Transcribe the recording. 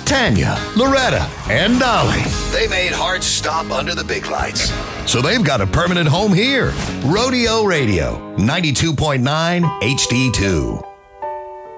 Tanya, Loretta, and Dolly. They made hearts stop under the big lights. So they've got a permanent home here. Rodeo Radio, 92.9 HD2.